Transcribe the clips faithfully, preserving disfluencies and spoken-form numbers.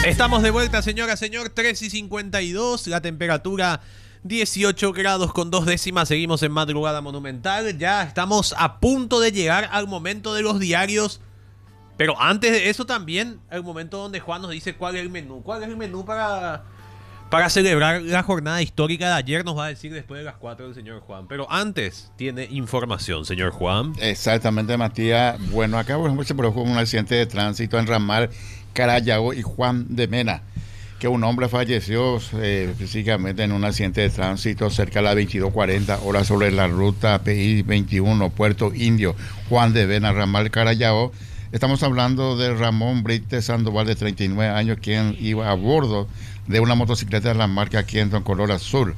Estamos de vuelta, señora, señor, tres y cincuenta y dos, la temperatura dieciocho grados con dos décimas, seguimos en Madrugada Monumental, ya estamos a punto de llegar al momento de los diarios, pero antes de eso también, el momento donde Juan nos dice cuál es el menú, cuál es el menú para, para celebrar la jornada histórica de ayer, nos va a decir después de las cuatro el señor Juan, pero antes tiene información, señor Juan. Exactamente, Matías. Bueno, acá por ejemplo se produjo un accidente de tránsito en ramal Carallao y Juan de Mena, que un hombre falleció eh, físicamente en un accidente de tránsito cerca de las veintidós cuarenta horas sobre la ruta P I veintiuno, Puerto Indio, Juan de Mena, ramal Carallao. Estamos hablando de Ramón Brite Sandoval, de treinta y nueve años, quien iba a bordo de una motocicleta de la marca Kenton color azul.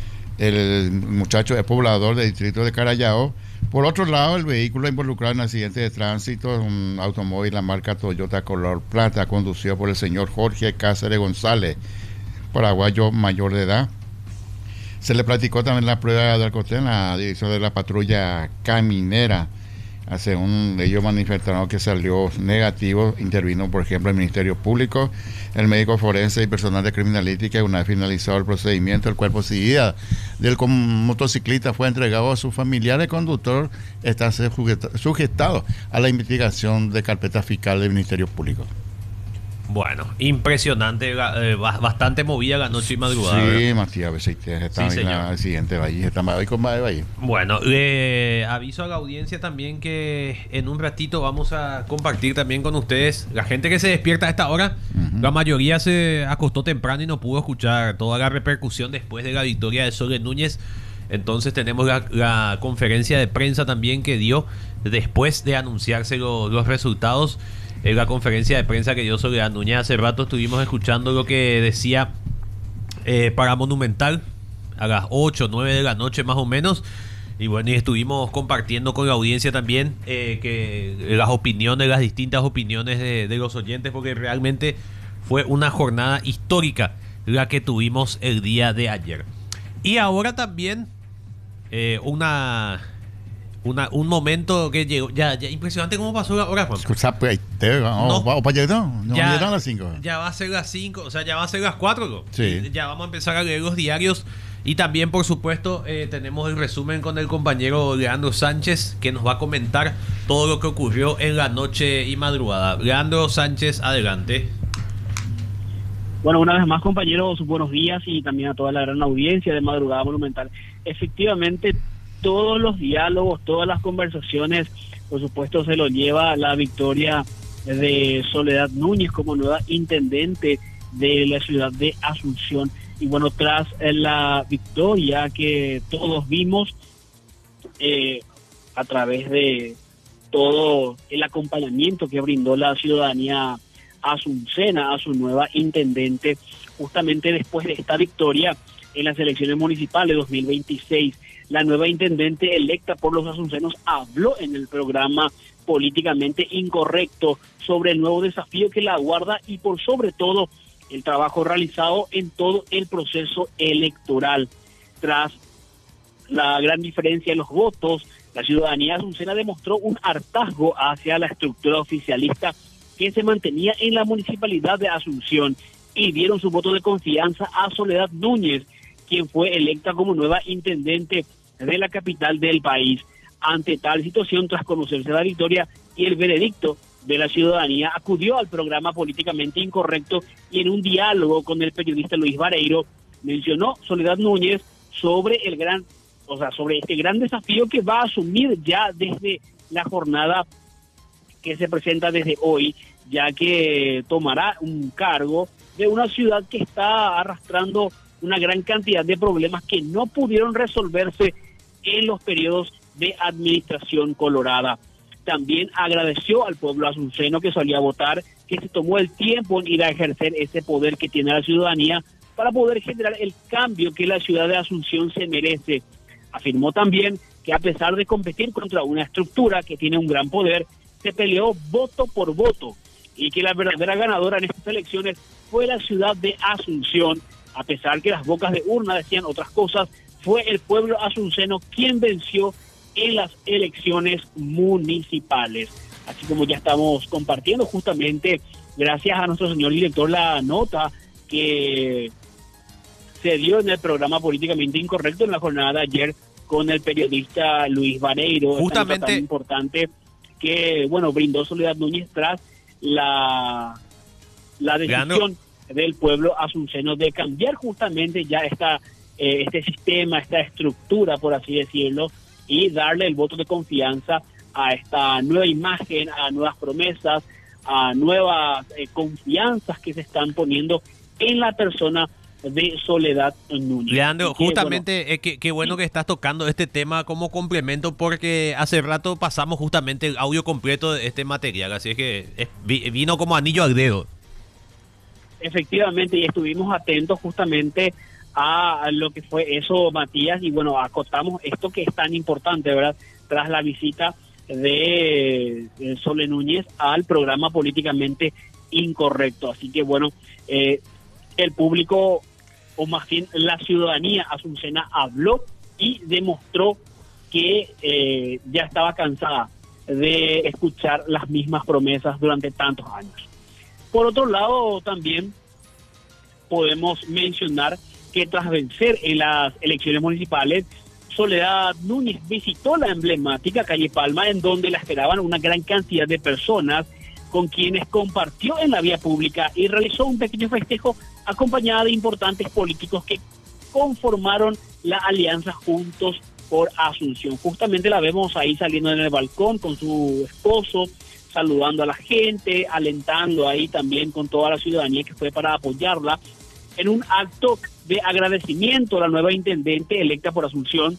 El muchacho es poblador del distrito de Carallao. Por otro lado, el vehículo involucrado en accidente de tránsito es un automóvil, la marca Toyota color plata, conducido por el señor Jorge Cáceres González, paraguayo mayor de edad. Se le practicó también la prueba de alcohol en la dirección de la patrulla caminera. Según ellos manifestaron que salió negativo, intervino por ejemplo el Ministerio Público, el médico forense y personal de criminalística. Una vez finalizado el procedimiento, el cuerpo sin vida del motociclista fue entregado a su familiar. El conductor está sujetado a la investigación de carpeta fiscal del Ministerio Público. Bueno, impresionante, eh, bastante movida la noche y madrugada. Sí, Matías, a veces está sí, el siguiente valle, está más con más de valle. Bueno, le aviso a la audiencia también que en un ratito vamos a compartir también con ustedes. La gente que se despierta a esta hora, uh-huh. La mayoría se acostó temprano y no pudo escuchar toda la repercusión después de la victoria de Sole Núñez. Entonces tenemos la, la conferencia de prensa también que dio después de anunciarse lo, los resultados. En la conferencia de prensa que dio Soledad Núñez, hace rato estuvimos escuchando lo que decía eh, para Monumental a las ocho, nueve de la noche más o menos, y bueno, y estuvimos compartiendo con la audiencia también eh, que las opiniones, las distintas opiniones de, de los oyentes, porque realmente fue una jornada histórica la que tuvimos el día de ayer. Y ahora también eh, una... Una, un momento que llegó, ya, ya impresionante cómo pasó la hora, Juan. No, no, ya, a las cinco. Ya va a ser las cinco, o sea, ya va a ser las cuatro. Sí. Ya vamos a empezar a leer los diarios. Y también, por supuesto, eh, tenemos el resumen con el compañero Leandro Sánchez, que nos va a comentar todo lo que ocurrió en la noche y madrugada. Leandro Sánchez, adelante. Bueno, una vez más, compañeros, buenos días y también a toda la gran audiencia de Madrugada Monumental. Efectivamente, todos los diálogos, todas las conversaciones, por supuesto, se lo lleva la victoria de Soledad Núñez como nueva intendente de la ciudad de Asunción. Y bueno, tras la victoria que todos vimos eh, a través de todo el acompañamiento que brindó la ciudadanía asuncena a su nueva intendente, justamente después de esta victoria en las elecciones municipales dos mil veintiséis, la nueva intendente electa por los asuncenos habló en el programa Políticamente Incorrecto sobre el nuevo desafío que la aguarda y por sobre todo el trabajo realizado en todo el proceso electoral. Tras la gran diferencia en los votos, la ciudadanía asuncena demostró un hartazgo hacia la estructura oficialista que se mantenía en la municipalidad de Asunción y dieron su voto de confianza a Soledad Núñez, quien fue electa como nueva intendente de la capital del país. Ante tal situación, tras conocerse la victoria y el veredicto de la ciudadanía, acudió al programa Políticamente Incorrecto y en un diálogo con el periodista Luis Vareiro mencionó Soledad Núñez sobre el gran, o sea, sobre este gran desafío que va a asumir ya desde la jornada que se presenta desde hoy, ya que tomará un cargo de una ciudad que está arrastrando una gran cantidad de problemas que no pudieron resolverse en los periodos de administración colorada. También agradeció al pueblo asunceno que salió a votar, que se tomó el tiempo en ir a ejercer ese poder que tiene la ciudadanía para poder generar el cambio que la ciudad de Asunción se merece. Afirmó también que a pesar de competir contra una estructura que tiene un gran poder, se peleó voto por voto y que la verdadera ganadora en estas elecciones fue la ciudad de Asunción. A pesar que las bocas de urna decían otras cosas, fue el pueblo asunceno quien venció en las elecciones municipales. Así como ya estamos compartiendo justamente gracias a nuestro señor director, la nota que se dio en el programa Políticamente Incorrecto en la jornada de ayer con el periodista Luis Vareiro, justamente tan importante que, bueno, brindó Soledad Núñez tras la, la decisión Leandro. del pueblo asunceno de cambiar justamente ya esta, eh, este sistema, esta estructura, por así decirlo, y darle el voto de confianza a esta nueva imagen, a nuevas promesas, a nuevas eh, confianzas que se están poniendo en la persona de Soledad Núñez. Leandro, que, justamente, bueno, eh, qué bueno sí. que estás tocando este tema como complemento, porque hace rato pasamos justamente el audio completo de este material, así es que es, vi, vino como anillo al dedo. Efectivamente, y estuvimos atentos justamente a lo que fue eso, Matías, y bueno, acotamos esto que es tan importante, ¿verdad? Tras la visita de, de Sole Núñez al programa Políticamente Incorrecto. Así que bueno, eh, el público, o más bien la ciudadanía asuncena, habló y demostró que eh, ya estaba cansada de escuchar las mismas promesas durante tantos años. Por otro lado, también podemos mencionar que tras vencer en las elecciones municipales, Soledad Núñez visitó la emblemática calle Palma, en donde la esperaban una gran cantidad de personas, con quienes compartió en la vía pública y realizó un pequeño festejo acompañada de importantes políticos que conformaron la alianza Juntos por Asunción. Justamente la vemos ahí saliendo en el balcón con su esposo, saludando a la gente, alentando ahí también con toda la ciudadanía que fue para apoyarla, en un acto de agradecimiento a la nueva intendente electa por Asunción.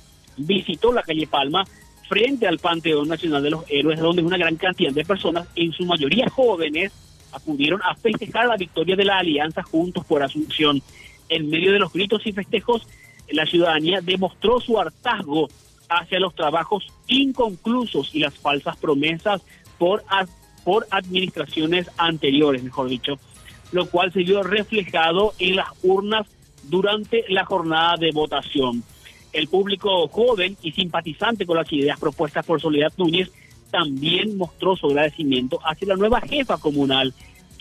Visitó la calle Palma frente al Panteón Nacional de los Héroes, donde una gran cantidad de personas, en su mayoría jóvenes, acudieron a festejar la victoria de la alianza Juntos por Asunción. En medio de los gritos y festejos, la ciudadanía demostró su hartazgo hacia los trabajos inconclusos y las falsas promesas por, ad, por administraciones anteriores, mejor dicho, lo cual se vio reflejado en las urnas durante la jornada de votación. El público joven y simpatizante con las ideas propuestas por Soledad Núñez también mostró su agradecimiento hacia la nueva jefa comunal,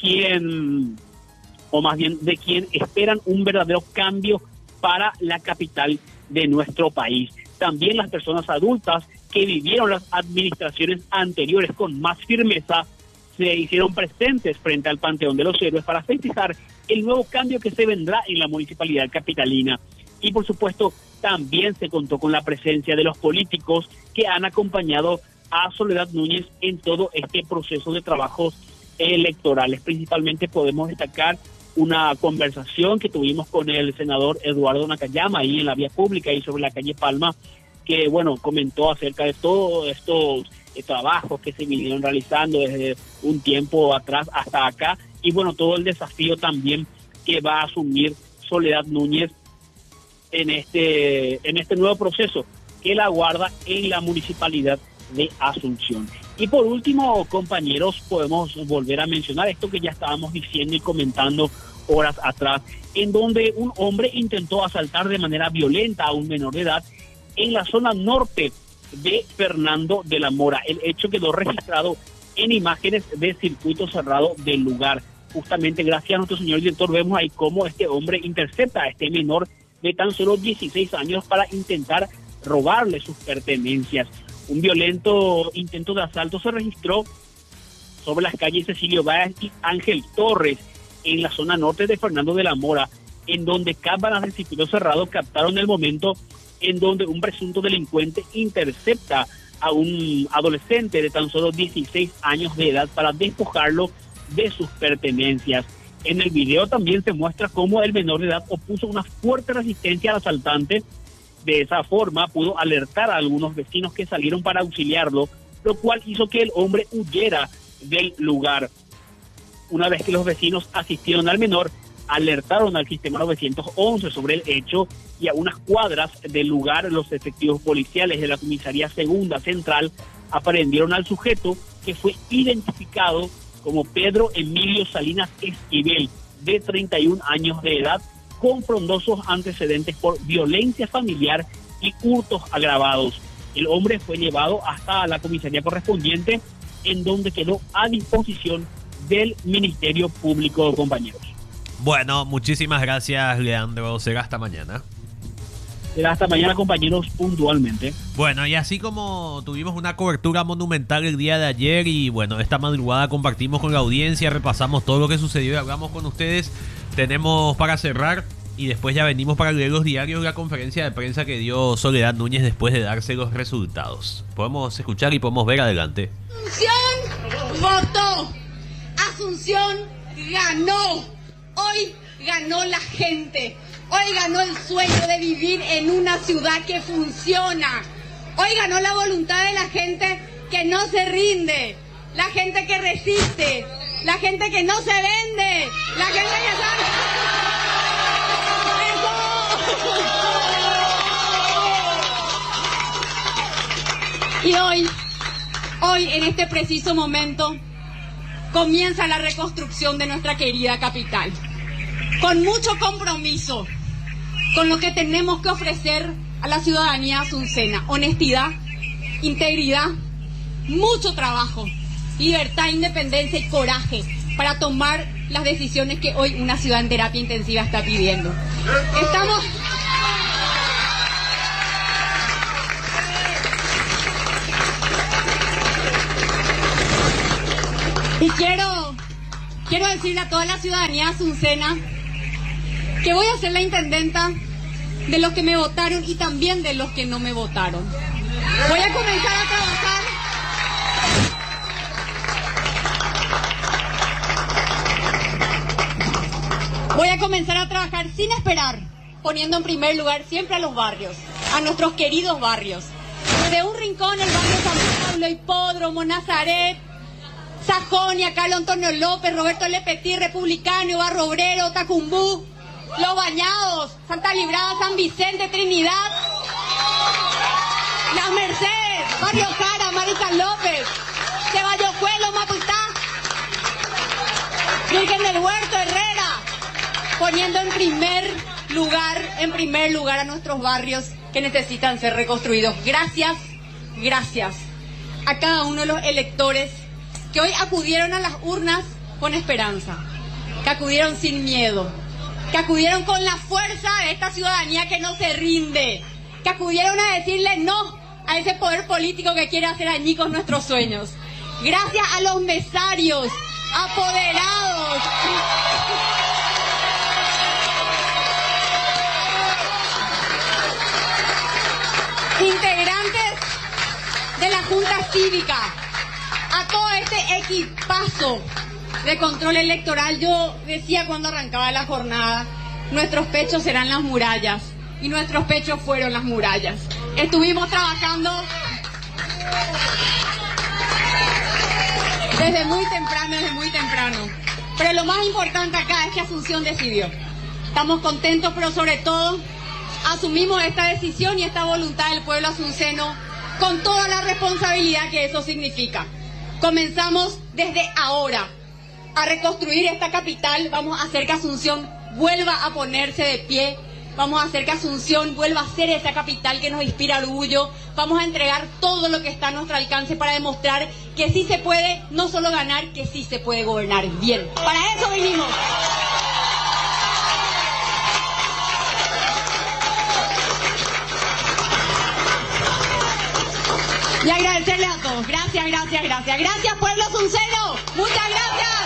quien, o más bien de quien esperan un verdadero cambio para la capital de nuestro país. También las personas adultas que vivieron las administraciones anteriores con más firmeza se hicieron presentes frente al Panteón de los Héroes para festejar el nuevo cambio que se vendrá en la municipalidad capitalina. Y por supuesto, también se contó con la presencia de los políticos que han acompañado a Soledad Núñez en todo este proceso de trabajos electorales. Principalmente podemos destacar una conversación que tuvimos con el senador Eduardo Nakayama ahí en la vía pública y sobre la calle Palma, que bueno, comentó acerca de todos estos eh, trabajos que se vinieron realizando desde un tiempo atrás hasta acá, y bueno, todo el desafío también que va a asumir Soledad Núñez en este en este nuevo proceso que la aguarda en la municipalidad de Asunción. Y por último, compañeros, podemos volver a mencionar esto que ya estábamos diciendo y comentando horas atrás, en donde un hombre intentó asaltar de manera violenta a un menor de edad en la zona norte de Fernando de la Mora. El hecho quedó registrado en imágenes de circuito cerrado del lugar. Justamente gracias a nuestro señor director vemos ahí cómo este hombre intercepta a este menor de tan solo dieciséis años para intentar robarle sus pertenencias. Un violento intento de asalto se registró sobre las calles Cecilio Báez y Ángel Torres en la zona norte de Fernando de la Mora, en donde cámaras de circuito cerrado captaron el momento en donde un presunto delincuente intercepta a un adolescente de tan solo dieciséis años de edad para despojarlo de sus pertenencias. En el video también se muestra cómo el menor de edad opuso una fuerte resistencia al asaltante. De esa forma pudo alertar a algunos vecinos que salieron para auxiliarlo, lo cual hizo que el hombre huyera del lugar. Una vez que los vecinos asistieron al menor, alertaron al sistema novecientos once sobre el hecho, y a unas cuadras del lugar los efectivos policiales de la comisaría segunda central aprendieron al sujeto, que fue identificado como Pedro Emilio Salinas Esquivel, de treinta y un años de edad, con frondosos antecedentes por violencia familiar y hurtos agravados. El hombre fue llevado hasta la comisaría correspondiente, en donde quedó a disposición del Ministerio Público, compañeros. Bueno, muchísimas gracias, Leandro. Será hasta mañana. Será hasta mañana, compañeros, puntualmente. Bueno, y así como tuvimos una cobertura monumental el día de ayer y bueno, esta madrugada compartimos con la audiencia, repasamos todo lo que sucedió y hablamos con ustedes, tenemos para cerrar y después ya venimos para leer los diarios la conferencia de prensa que dio Soledad Núñez después de darse los resultados. Podemos escuchar y podemos ver adelante. Asunción votó, Asunción ganó, hoy ganó la gente. Hoy ganó el sueño de vivir en una ciudad que funciona. Hoy ganó la voluntad de la gente que no se rinde, la gente que resiste, la gente que no se vende, la gente que sabe. ¡Eso! Y hoy, hoy en este preciso momento, comienza la reconstrucción de nuestra querida capital. Con mucho compromiso con lo que tenemos que ofrecer a la ciudadanía asuncena: honestidad, integridad, mucho trabajo, libertad, independencia y coraje para tomar las decisiones que hoy una ciudad en terapia intensiva está pidiendo. Estamos... Y quiero, quiero decirle a toda la ciudadanía asuncena que voy a ser la intendenta de los que me votaron y también de los que no me votaron. Voy a comenzar a trabajar. Voy a comenzar a trabajar sin esperar, poniendo en primer lugar siempre a los barrios, a nuestros queridos barrios. Desde un rincón, el barrio San Pablo, Hipódromo, Nazaret, Sajonia, Carlos Antonio López, Roberto Lepetí, Republicano, Barro Obrero, Tacumbú, Los Bañados, Santa Librada, San Vicente, Trinidad, Las Mercedes, Barrio Jara, Marisa López, Ceballojuelo, Maputá, Virgen del Huerto, Herrera, poniendo en primer lugar, en primer lugar a nuestros barrios que necesitan ser reconstruidos. Gracias, gracias a cada uno de los electores que hoy acudieron a las urnas con esperanza, que acudieron sin miedo, que acudieron con la fuerza de esta ciudadanía que no se rinde, que acudieron a decirle no a ese poder político que quiere hacer añicos nuestros sueños. Gracias a los mesarios, apoderados, integrantes de la Junta Cívica, a todo este equipazo de control electoral. Yo decía cuando arrancaba la jornada, nuestros pechos serán las murallas, y nuestros pechos fueron las murallas. Estuvimos trabajando desde muy temprano, desde muy temprano. Pero lo más importante acá es que Asunción decidió. Estamos contentos, pero sobre todo asumimos esta decisión y esta voluntad del pueblo asunceno con toda la responsabilidad que eso significa. Comenzamos desde ahora a reconstruir esta capital. Vamos a hacer que Asunción vuelva a ponerse de pie. Vamos a hacer que Asunción vuelva a ser esa capital que nos inspira orgullo. Vamos a entregar todo lo que está a nuestro alcance para demostrar que sí se puede no solo ganar, que sí se puede gobernar bien. Para eso vinimos. Y agradecerle a todos. Gracias, gracias, gracias. Gracias, pueblo asunceno. Muchas gracias.